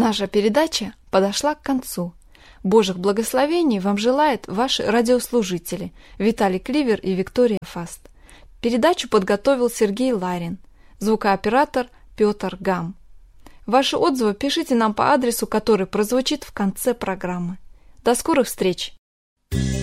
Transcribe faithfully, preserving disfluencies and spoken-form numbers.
Наша передача подошла к концу. Божьих благословений вам желают ваши радиослужители Виталий Кливер и Виктория Фаст. Передачу подготовил Сергей Ларин, звукооператор Петр Гам. Ваши отзывы пишите нам по адресу, который прозвучит в конце программы. До скорых встреч!